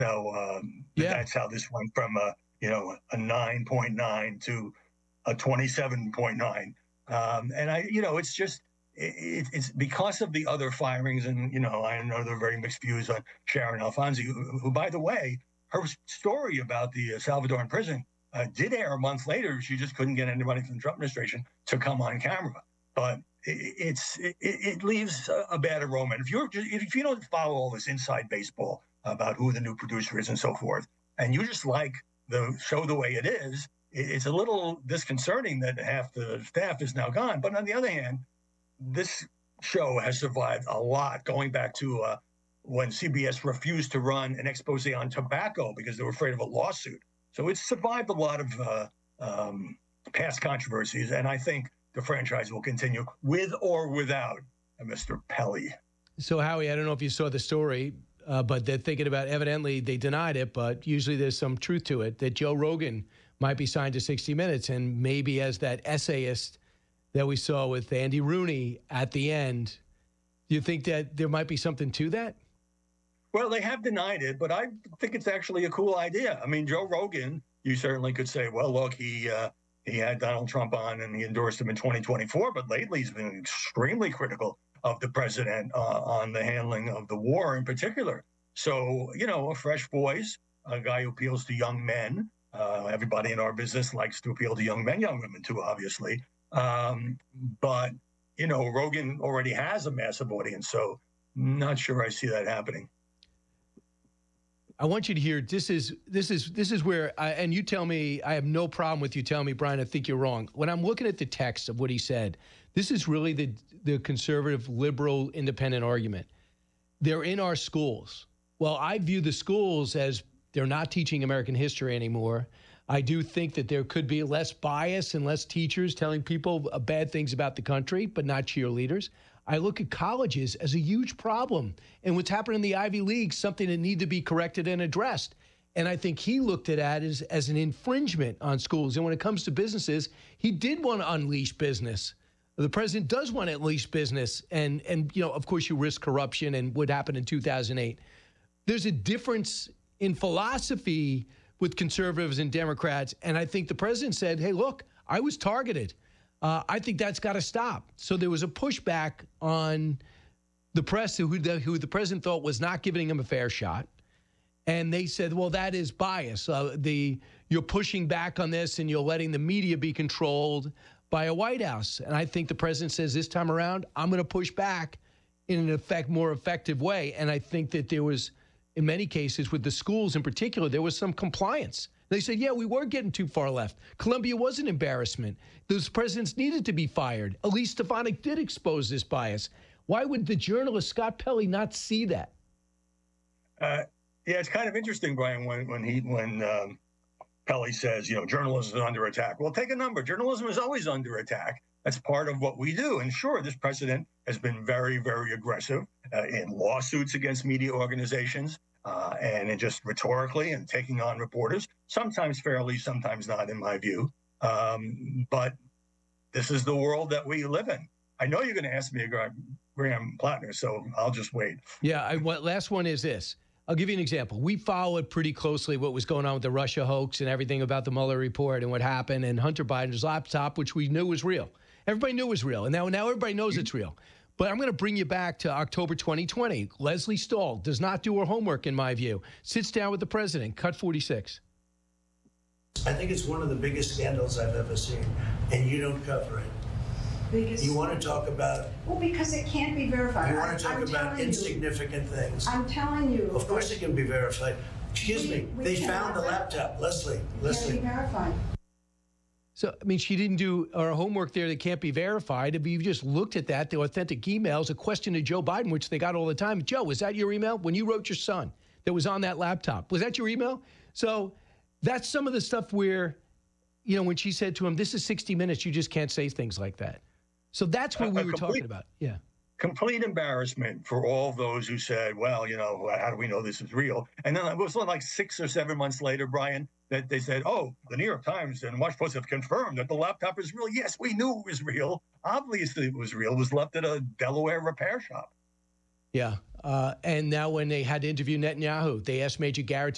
So Yeah. that's how this went from a 9.9 to a 27.9. And it's just it's because of the other firings, and I know there are very mixed views on Sharon Alfonsi, who by the way, her story about the Salvadoran prison did air a month later. She just couldn't get anybody from the Trump administration to come on camera. But it leaves a bad aroma. And if you don't follow all this inside baseball about who the new producer is and so forth, and you just like the show the way it is, it's a little disconcerting that half the staff is now gone. But on the other hand, this show has survived a lot, going back to when CBS refused to run an expose on tobacco because they were afraid of a lawsuit. So it's survived a lot of past controversies, and I think the franchise will continue with or without Mr. Pelly. So, Howie, I don't know if you saw the story, but they're thinking about, evidently they denied it, but usually there's some truth to it, that Joe Rogan might be signed to 60 Minutes, and maybe as that essayist that we saw with Andy Rooney at the end. Do you think that there might be something to that? Well, they have denied it, but I think it's actually a cool idea. I mean, Joe Rogan, you certainly could say, well, look, he had Donald Trump on and he endorsed him in 2024, but lately he's been extremely critical of the president on the handling of the war in particular. So, a fresh voice, a guy who appeals to young men. Everybody in our business likes to appeal to young men, young women too, obviously. But Rogan already has a massive audience, so not sure I see that happening. I want you to hear, this is where, and you tell me, I have no problem with you telling me, Brian, I think you're wrong. When I'm looking at the text of what he said, this is really the conservative, liberal, independent argument. They're in our schools. Well, I view the schools as they're not teaching American history anymore. I do think that there could be less bias and less teachers telling people bad things about the country, but not cheerleaders. I look at colleges as a huge problem. And what's happened in the Ivy League, something that need to be corrected and addressed. And I think he looked at it as an infringement on schools. And when it comes to businesses, he did want to unleash business. The president does want to unleash business. And of course, you risk corruption and what happened in 2008. There's a difference in philosophy with conservatives and Democrats. And I think the president said, hey, look, I was targeted. I think that's got to stop. So there was a pushback on the press who the president thought was not giving him a fair shot. And they said, well, that is bias. You're pushing back on this and you're letting the media be controlled by a White House. And I think the president says this time around, I'm going to push back in an more effective way. And I think that there was, in many cases, with the schools in particular, there was some compliance. They said, yeah, we were getting too far left. Columbia was an embarrassment. Those presidents needed to be fired. Elise Stefanik did expose this bias. Why would the journalist Scott Pelley not see that? Yeah, it's kind of interesting, Brian, when Pelley says, journalism is under attack. Well, take a number. Journalism is always under attack. That's part of what we do. And sure, this president has been very, very aggressive in lawsuits against media organizations and in just rhetorically and taking on reporters, sometimes fairly, sometimes not, in my view. But this is the world that we live in. I know you're going to ask me about Graham Plattner, so I'll just wait. Yeah, last one is this. I'll give you an example. We followed pretty closely what was going on with the Russia hoax and everything about the Mueller report and what happened and Hunter Biden's laptop, which we knew was real. Everybody knew it was real, and now everybody knows it's real. But I'm going to bring you back to October 2020. Leslie Stahl does not do her homework, in my view. Sits down with the president. Cut 46. I think it's one of the biggest scandals I've ever seen, and you don't cover it. You want to talk about... Well, because it can't be verified. You want to talk about insignificant things. I'm telling you. Of course it can be verified. Excuse me. They found the laptop. Leslie. It can't be verified. So, I mean, she didn't do her homework there that can't be verified. If you just looked at that, the authentic emails, a question to Joe Biden, which they got all the time. Joe, was that your email? When you wrote your son that was on that laptop, was that your email? So that's some of the stuff where, when she said to him, this is 60 Minutes, you just can't say things like that. So that's what we were talking about. Yeah. Complete embarrassment for all those who said, well, how do we know this is real? And then it was like 6 or 7 months later, Brian, that they said, oh, the New York Times and Washington Post have confirmed that the laptop is real. Yes, we knew it was real. Obviously it was real. It was left at a Delaware repair shop. Yeah. And now when they had to interview Netanyahu, they asked Major Garrett